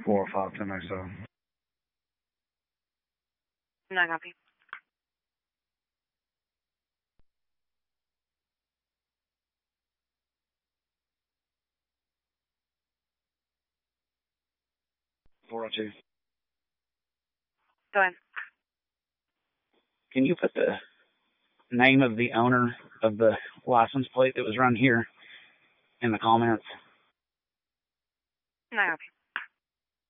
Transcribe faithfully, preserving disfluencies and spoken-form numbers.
four oh five ten oh seven. No copy. four oh two. Go ahead. Can you put the name of the owner of the license plate that was run here in the comments? No copy.